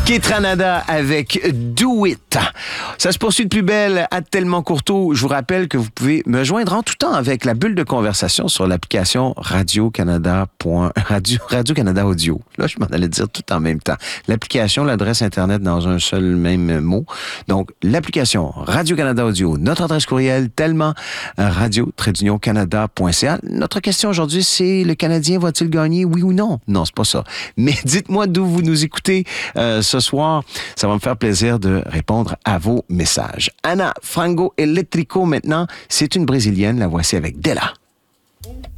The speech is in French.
Ketranada avec Do It. Ça se poursuit de plus belle à Tellement Courteau. Je vous rappelle que vous pouvez me joindre en tout temps avec la bulle de conversation sur l'application Radio-Canada Audio. Là, je m'en allais dire tout en même temps. L'application, l'adresse Internet dans un seul même mot. Donc, l'application Radio-Canada Audio. Notre adresse courriel, tellement radio-canada.ca. Notre question aujourd'hui, c'est le Canadien va-t-il gagner, oui ou non? Non, c'est pas ça. Mais dites-moi d'où vous nous écoutez ce soir. Ça va me faire plaisir de répondre à vos messages. Ana Frango Elétrico maintenant, c'est une Brésilienne. La voici avec Della.